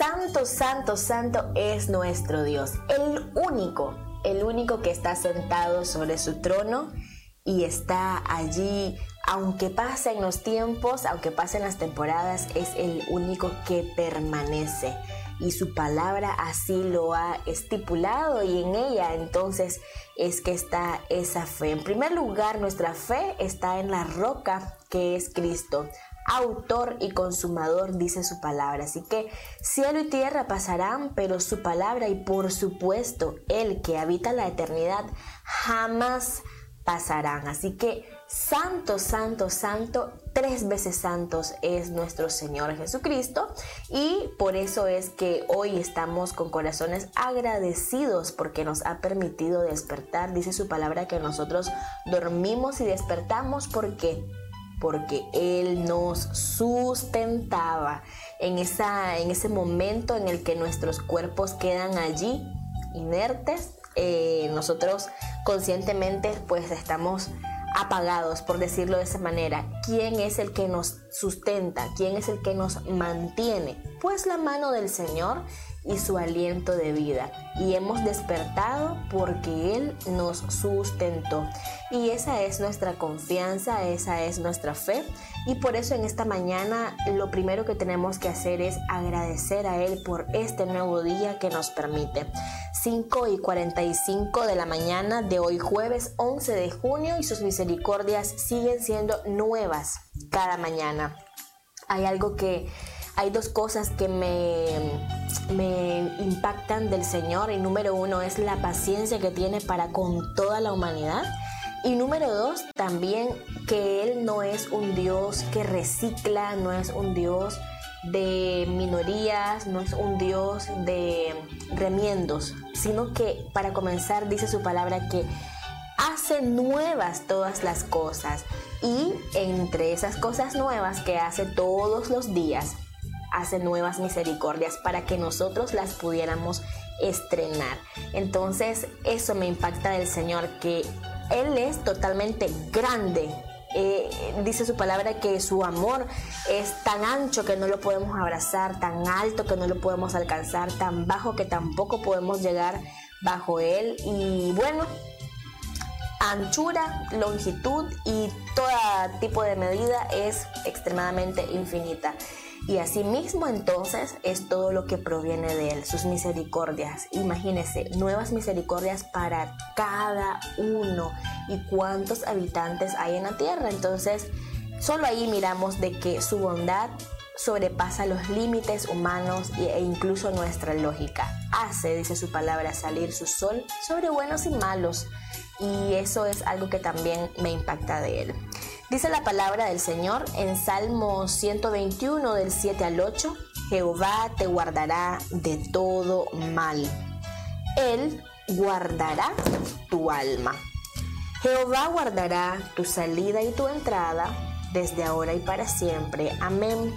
santo, santo, santo es nuestro Dios, el único que está sentado sobre su trono y está allí, aunque pasen los tiempos, aunque pasen las temporadas, es el único que permanece. Y su palabra así lo ha estipulado, y en ella entonces es que está esa fe. En primer lugar, nuestra fe está en la roca que es Cristo, autor y consumador, dice su palabra. Así que cielo y tierra pasarán, pero su palabra y por supuesto el que habita la eternidad jamás pasarán. Así que santo, santo, santo, 3 veces santos es nuestro Señor Jesucristo, y por eso es que hoy estamos con corazones agradecidos porque nos ha permitido despertar. Dice su palabra que nosotros dormimos y despertamos. ¿Por qué? Porque Él nos sustentaba en ese momento en el que nuestros cuerpos quedan allí inertes. Nosotros conscientemente pues estamos apagados, por decirlo de esa manera. ¿Quién es el que nos sustenta? ¿Quién es el que nos mantiene? Pues la mano del Señor y su aliento de vida. Y hemos despertado porque Él nos sustentó. Y esa es nuestra confianza, esa es nuestra fe. Y por eso en esta mañana lo primero que tenemos que hacer es agradecer a Él por este nuevo día que nos permite. 5:45 de la mañana de hoy jueves 11 de junio, y sus misericordias siguen siendo nuevas cada mañana. Hay 2 cosas que me impactan del Señor, y número 1 es la paciencia que tiene para con toda la humanidad, y número 2 también que Él no es un Dios que recicla, no es un Dios de minorías, no es un Dios de remiendos, sino que para comenzar dice su palabra que hace nuevas todas las cosas, y entre esas cosas nuevas que hace todos los días, hace nuevas misericordias para que nosotros las pudiéramos estrenar. Entonces eso me impacta del Señor, que Él es totalmente grande. Dice su palabra que su amor es tan ancho que no lo podemos abrazar, tan alto que no lo podemos alcanzar, tan bajo que tampoco podemos llegar bajo Él. Y bueno, anchura, longitud y todo tipo de medida es extremadamente infinita. Y asimismo entonces es todo lo que proviene de Él, sus misericordias. Imagínense, nuevas misericordias para cada uno. ¿Y cuántos habitantes hay en la tierra? Entonces, solo ahí miramos de que su bondad sobrepasa los límites humanos e incluso nuestra lógica. Hace, dice su palabra, salir su sol sobre buenos y malos. Y eso es algo que también me impacta de Él. Dice la palabra del Señor en Salmo 121 del 7 al 8, Jehová te guardará de todo mal. Él guardará tu alma. Jehová guardará tu salida y tu entrada desde ahora y para siempre. Amén.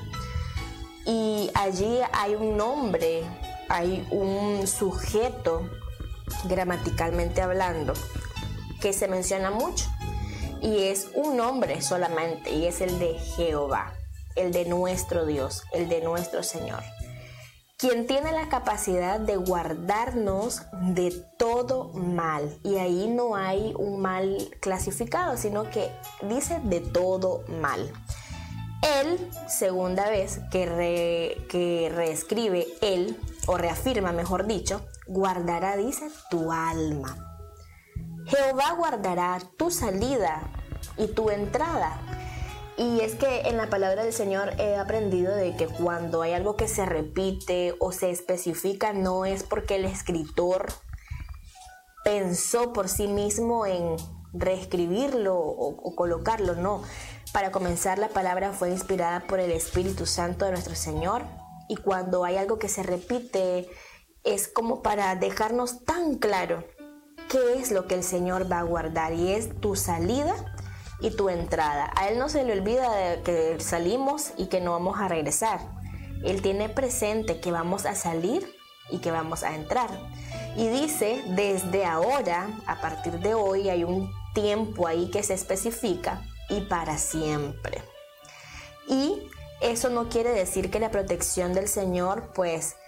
Y allí hay un nombre, hay un sujeto gramaticalmente hablando que se menciona mucho. Y es un nombre solamente, y es el de Jehová, el de nuestro Dios, el de nuestro Señor, quien tiene la capacidad de guardarnos de todo mal. Y ahí no hay un mal clasificado, sino que dice de todo mal. Él, segunda vez que reescribe él, o reafirma mejor dicho, guardará, dice, tu alma. Jehová guardará tu salida y tu entrada. Y es que en la palabra del Señor he aprendido de que cuando hay algo que se repite o se especifica, no es porque el escritor pensó por sí mismo en reescribirlo o colocarlo, no. Para comenzar, la palabra fue inspirada por el Espíritu Santo de nuestro Señor, y cuando hay algo que se repite es como para dejarnos tan claro qué es lo que el Señor va a guardar, y es tu salida y tu entrada. A Él no se le olvida que salimos y que no vamos a regresar. Él tiene presente que vamos a salir y que vamos a entrar. Y dice, desde ahora, a partir de hoy, hay un tiempo ahí que se especifica, y para siempre. Y eso no quiere decir que la protección del Señor, pues,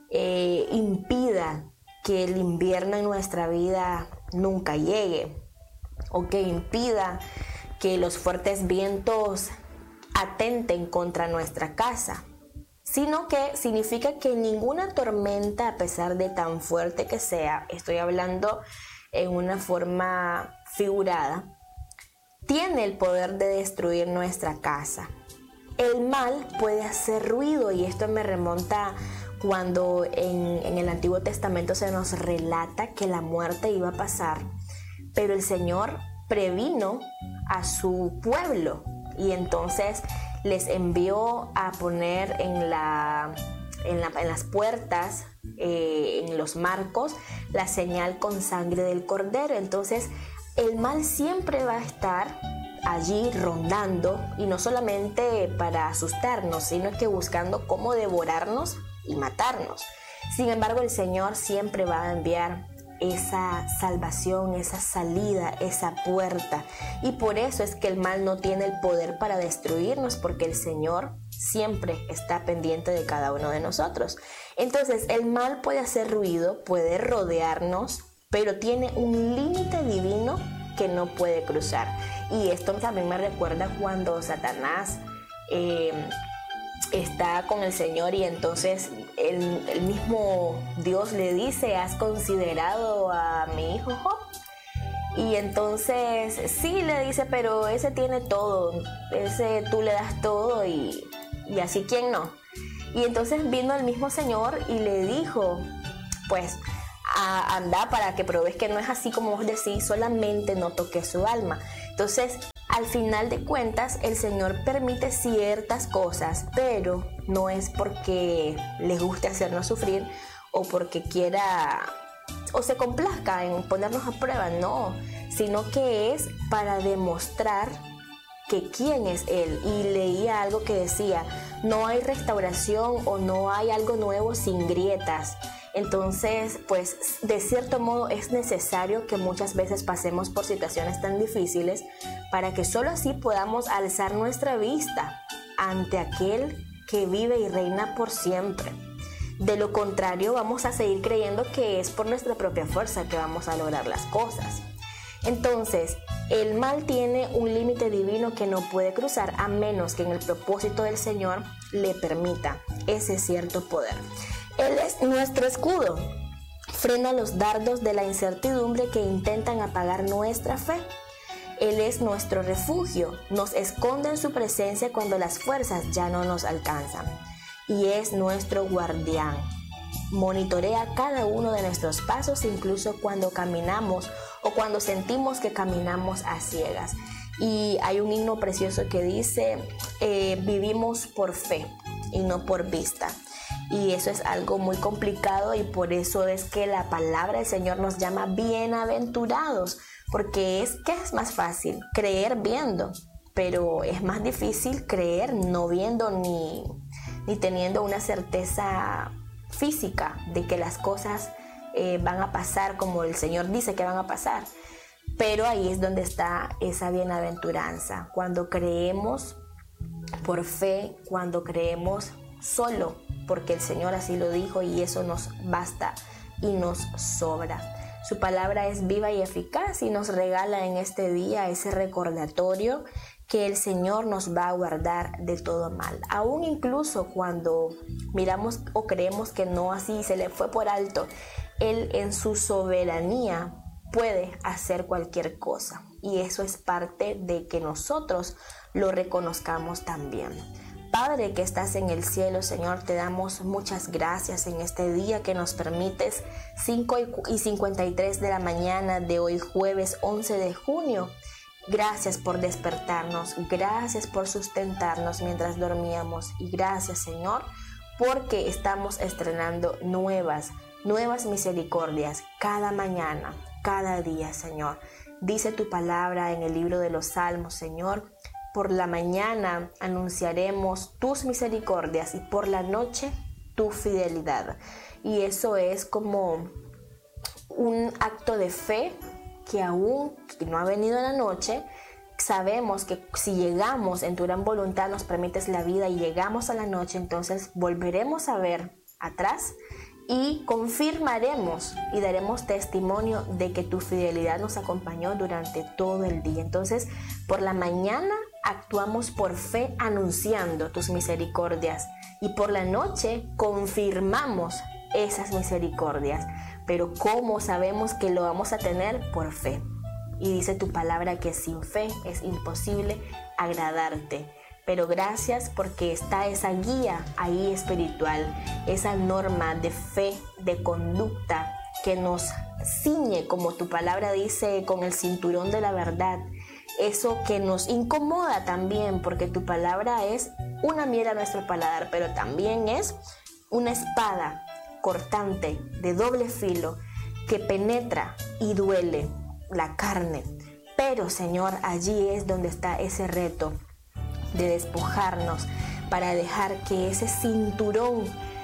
impida que el invierno en nuestra vida nunca llegue, o que impida que los fuertes vientos atenten contra nuestra casa, sino que significa que ninguna tormenta, a pesar de tan fuerte que sea, estoy hablando en una forma figurada, tiene el poder de destruir nuestra casa. El mal puede hacer ruido, y esto me remonta cuando en el Antiguo Testamento se nos relata que la muerte iba a pasar, pero el Señor previno a su pueblo y entonces les envió a poner en las puertas, en los marcos, la señal con sangre del cordero. Entonces el mal siempre va a estar allí rondando, y no solamente para asustarnos, sino que buscando cómo devorarnos y matarnos. Sin embargo, el Señor siempre va a enviar esa salvación, esa salida, esa puerta, y por eso es que el mal no tiene el poder para destruirnos, porque el Señor siempre está pendiente de cada uno de nosotros. Entonces el mal puede hacer ruido, puede rodearnos, pero tiene un límite divino que no puede cruzar. Y esto también me recuerda cuando Satanás está con el Señor, y entonces el mismo Dios le dice: ¿has considerado a mi hijo Job? Y entonces sí, le dice, pero ese tiene todo, ese tú le das todo, y así quién no. Y entonces vino el mismo Señor y le dijo: pues anda, para que pruebes que no es así como vos decís, solamente no toques su alma. Entonces, al final de cuentas, el Señor permite ciertas cosas, pero no es porque le guste hacernos sufrir o porque quiera o se complazca en ponernos a prueba, no, sino que es para demostrar que quién es Él. Y leía algo que decía: no hay restauración o no hay algo nuevo sin grietas. Entonces, pues de cierto modo es necesario que muchas veces pasemos por situaciones tan difíciles para que solo así podamos alzar nuestra vista ante aquel que vive y reina por siempre. De lo contrario, vamos a seguir creyendo que es por nuestra propia fuerza que vamos a lograr las cosas. Entonces, el mal tiene un límite divino que no puede cruzar, a menos que en el propósito del Señor le permita ese cierto poder. Él es nuestro escudo, frena los dardos de la incertidumbre que intentan apagar nuestra fe. Él es nuestro refugio, nos esconde en su presencia cuando las fuerzas ya no nos alcanzan. Y es nuestro guardián, monitorea cada uno de nuestros pasos, incluso cuando caminamos o cuando sentimos que caminamos a ciegas. Y hay un himno precioso que dice: vivimos por fe y no por vista. Y eso es algo muy complicado, y por eso es que la palabra del Señor nos llama bienaventurados, porque es más fácil creer viendo, pero es más difícil creer no viendo ni teniendo una certeza física de que las cosas van a pasar como el Señor dice que van a pasar. Pero ahí es donde está esa bienaventuranza, cuando creemos por fe, cuando creemos solo porque el Señor así lo dijo, y eso nos basta y nos sobra. Su palabra es viva y eficaz, y nos regala en este día ese recordatorio que el Señor nos va a guardar de todo mal. Aún incluso cuando miramos o creemos que no, así se le fue por alto, Él en su soberanía puede hacer cualquier cosa, y eso es parte de que nosotros lo reconozcamos también. Padre que estás en el cielo, Señor, te damos muchas gracias en este día que nos permites, 5:53 de la mañana de hoy, jueves 11 de junio. Gracias por despertarnos, gracias por sustentarnos mientras dormíamos, y gracias, Señor, porque estamos estrenando nuevas misericordias cada mañana, cada día, Señor. Dice tu palabra en el libro de los Salmos, Señor: por la mañana anunciaremos tus misericordias, y por la noche tu fidelidad. Y eso es como un acto de fe que aún no ha venido en la noche, sabemos que si llegamos en tu gran voluntad, nos permites la vida y llegamos a la noche, entonces volveremos a ver atrás y confirmaremos y daremos testimonio de que tu fidelidad nos acompañó durante todo el día. Entonces, por la mañana actuamos por fe anunciando tus misericordias y por la noche confirmamos esas misericordias. Pero ¿cómo sabemos que lo vamos a tener? Por fe. Y dice tu palabra que sin fe es imposible agradarte. Pero gracias porque está esa guía ahí espiritual, esa norma de fe, de conducta que nos ciñe, como tu palabra dice, con el cinturón de la verdad. Eso que nos incomoda también, porque tu palabra es una miel a nuestro paladar, pero también es una espada cortante de doble filo que penetra y duele la carne. Pero Señor, allí es donde está ese reto de despojarnos para dejar que ese cinturón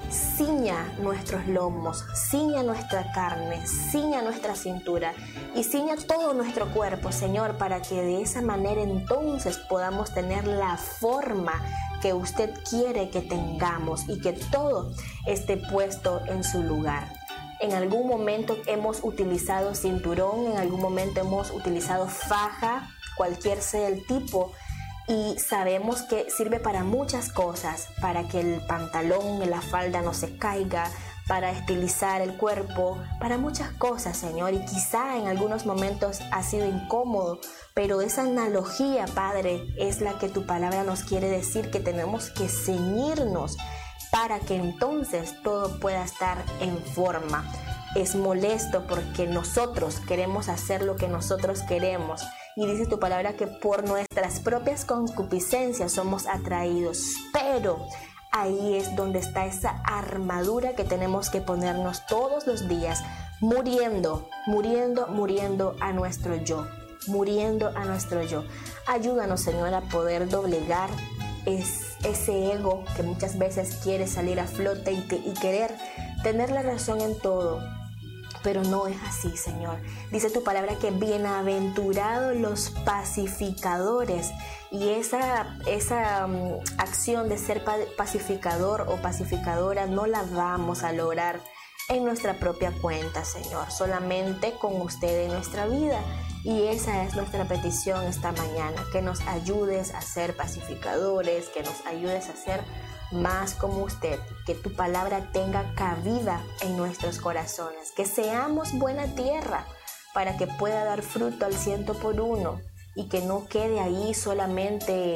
ciña nuestros lomos, ciña nuestra carne, ciña nuestra cintura y ciña todo nuestro cuerpo, Señor, para que de esa manera entonces podamos tener la forma que usted quiere que tengamos y que todo esté puesto en su lugar. En algún momento hemos utilizado cinturón, en algún momento hemos utilizado faja, cualquier sea el tipo, y sabemos que sirve para muchas cosas, para que el pantalón, la falda no se caiga, para estilizar el cuerpo, para muchas cosas, Señor, y quizá en algunos momentos ha sido incómodo, pero esa analogía, Padre, es la que tu palabra nos quiere decir, que tenemos que ceñirnos para que entonces todo pueda estar en forma. Es molesto porque nosotros queremos hacer lo que nosotros queremos. Y dice tu palabra que por nuestras propias concupiscencias somos atraídos. Pero ahí es donde está esa armadura que tenemos que ponernos todos los días, muriendo a nuestro yo. Muriendo a nuestro yo. Ayúdanos, Señor, a poder doblegar ese ego que muchas veces quiere salir a flote y querer tener la razón en todo. Pero no es así, Señor. Dice tu palabra que bienaventurados los pacificadores. Y esa acción de ser pacificador o pacificadora no la vamos a lograr en nuestra propia cuenta, Señor. Solamente con usted en nuestra vida. Y esa es nuestra petición esta mañana. Que nos ayudes a ser pacificadores, que nos ayudes a ser más como usted, que tu palabra tenga cabida en nuestros corazones, que seamos buena tierra para que pueda dar fruto al 100% y que no quede ahí solamente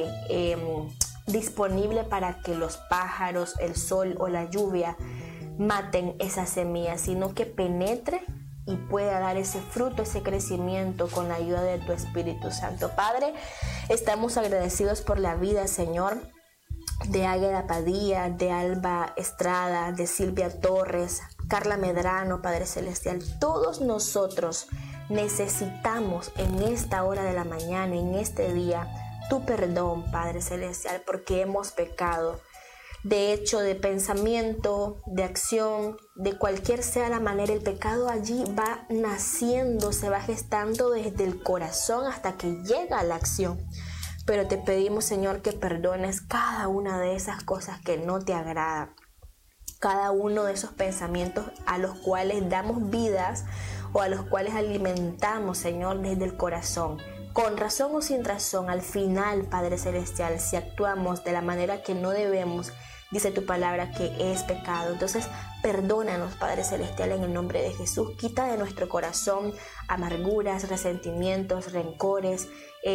disponible para que los pájaros, el sol o la lluvia maten esa semilla, sino que penetre y pueda dar ese fruto, ese crecimiento con la ayuda de tu Espíritu Santo. Padre, estamos agradecidos por la vida, Señor, de Águeda Padilla, de Alba Estrada, de Silvia Torres, Carla Medrano, Padre Celestial. Todos nosotros necesitamos en esta hora de la mañana, en este día, tu perdón, Padre Celestial, porque hemos pecado. De hecho, de pensamiento, de acción, de cualquier sea la manera, el pecado allí va naciendo, se va gestando desde el corazón hasta que llega a la acción. Pero te pedimos, Señor, que perdones cada una de esas cosas que no te agrada, cada uno de esos pensamientos a los cuales damos vidas o a los cuales alimentamos, Señor, desde el corazón. Con razón o sin razón, al final, Padre Celestial, si actuamos de la manera que no debemos, dice tu palabra que es pecado. Entonces, perdónanos, Padre Celestial, en el nombre de Jesús. Quita de nuestro corazón amarguras, resentimientos, rencores.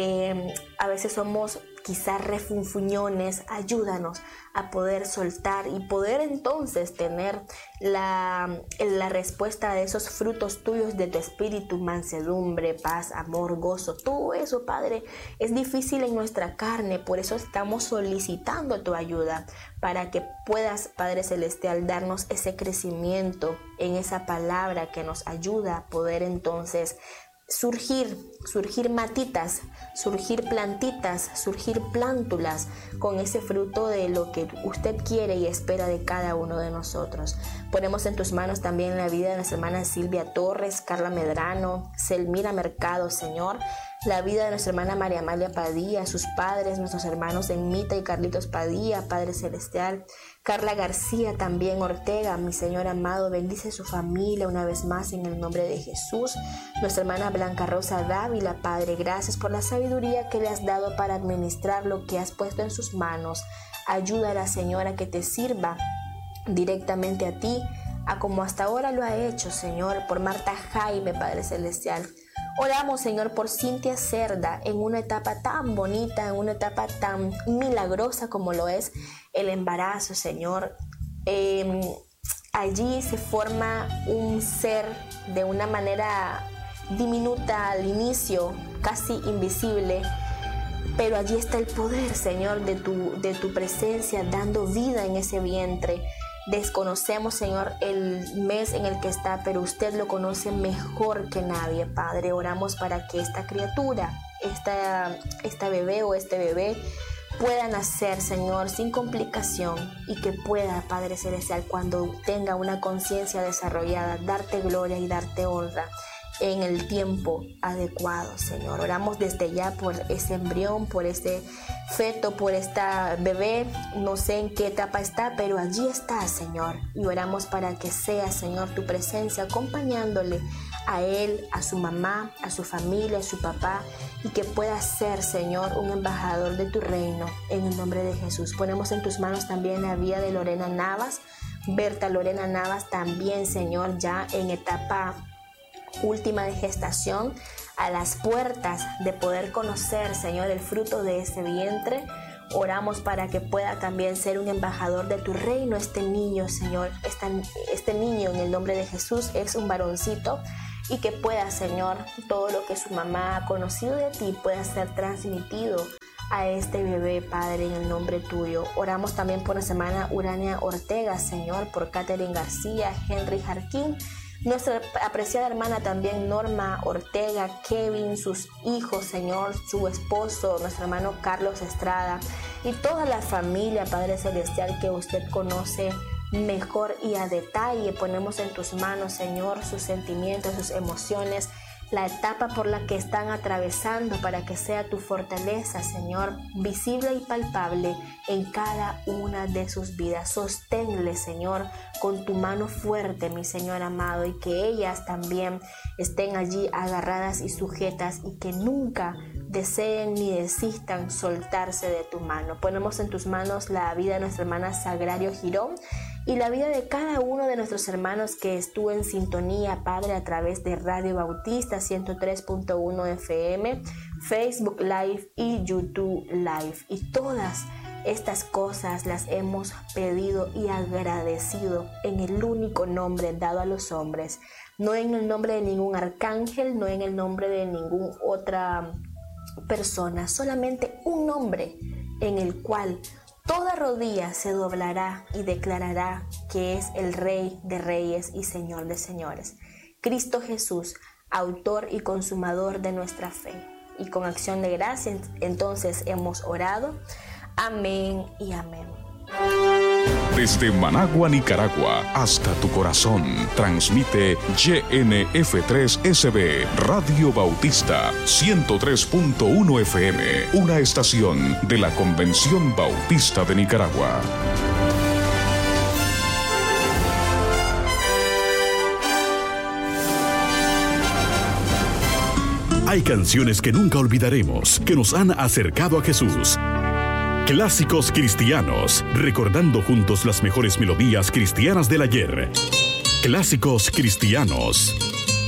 A veces somos quizás refunfuñones. Ayúdanos a poder soltar y poder entonces tener la respuesta de esos frutos tuyos de tu espíritu: mansedumbre, paz, amor, gozo. Todo eso, Padre, es difícil en nuestra carne. Por eso estamos solicitando tu ayuda para que puedas, Padre Celestial, darnos ese crecimiento en esa palabra que nos ayuda a poder entonces surgir matitas, surgir plantitas, surgir plántulas con ese fruto de lo que usted quiere y espera de cada uno de nosotros. Ponemos en tus manos también la vida de nuestra hermana Silvia Torres, Carla Medrano, Selmira Mercado, Señor. la vida de nuestra hermana María Amalia Padilla, sus padres, nuestros hermanos Enmita y Carlitos Padilla, Padre Celestial, Carla García también Ortega, mi Señor amado, bendice su familia una vez más en el nombre de Jesús. Nuestra hermana Blanca Rosa Dávila, Padre, gracias por la sabiduría que le has dado para administrar lo que has puesto en sus manos. Ayúdala, Señor, a que te sirva directamente a ti, a como hasta ahora lo ha hecho, Señor, por Marta Jaime, Padre Celestial. Oramos, Señor, por Cintia Cerda, en una etapa tan bonita, en una etapa tan milagrosa como lo es el embarazo, Señor. Allí se forma un ser de una manera diminuta al inicio, casi invisible, pero allí está el poder, Señor, de tu presencia, dando vida en ese vientre. Desconocemos, Señor, el mes en el que está, pero usted lo conoce mejor que nadie, Padre. Oramos para que esta criatura, esta bebé o este bebé pueda nacer, Señor, sin complicación, y que pueda, Padre Celestial, cuando tenga una conciencia desarrollada, darte gloria y darte honra en el tiempo adecuado, Señor. Oramos desde ya por ese embrión, por ese feto, por esta bebé, no sé en qué etapa está, pero allí está, Señor, y oramos para que sea, Señor, tu presencia acompañándole a él, a su mamá, a su familia, a su papá, y que pueda ser, Señor, un embajador de tu reino, en el nombre de Jesús. Ponemos en tus manos también la vida de Lorena Navas, Berta Lorena Navas también, Señor, ya en etapa última de gestación, a las puertas de poder conocer, Señor, el fruto de ese vientre. Oramos para que pueda también ser un embajador de tu reino este niño, Señor. Este niño, en el nombre de Jesús, es un varoncito, y que pueda, Señor, todo lo que su mamá ha conocido de ti pueda ser transmitido a este bebé, Padre, en el nombre tuyo. Oramos también por la hermana Urania Ortega, Señor, por Catherine García, Henry Jarquín, nuestra apreciada hermana también Norma Ortega, Kevin, sus hijos, Señor, su esposo, nuestro hermano Carlos Estrada, y toda la familia, Padre Celestial, que usted conoce mejor y a detalle. Ponemos en tus manos, Señor, sus sentimientos, sus emociones, la etapa por la que están atravesando, para que sea tu fortaleza, Señor, visible y palpable en cada una de sus vidas. Sosténle, Señor, con tu mano fuerte, mi Señor amado, y que ellas también estén allí agarradas y sujetas, y que nunca deseen ni desistan soltarse de tu mano. Ponemos en tus manos la vida de nuestra hermana Sagrario Girón y la vida de cada uno de nuestros hermanos que estuvo en sintonía, Padre, a través de Radio Bautista 103.1 FM, Facebook Live y YouTube Live. Y todas estas cosas las hemos pedido y agradecido en el único nombre dado a los hombres, no en el nombre de ningún arcángel, no en el nombre de ninguna otra persona, solamente un nombre en el cual toda rodilla se doblará y declarará que es el Rey de Reyes y Señor de Señores, Cristo Jesús, autor y consumador de nuestra fe. Y con acción de gracias, entonces hemos orado. Amén y amén. Desde Managua, Nicaragua, hasta tu corazón, transmite YNF3SB, Radio Bautista 103.1 FM, una estación de la Convención Bautista de Nicaragua. Hay canciones que nunca olvidaremos, que nos han acercado a Jesús. Clásicos cristianos, recordando juntos las mejores melodías cristianas del ayer. Clásicos cristianos.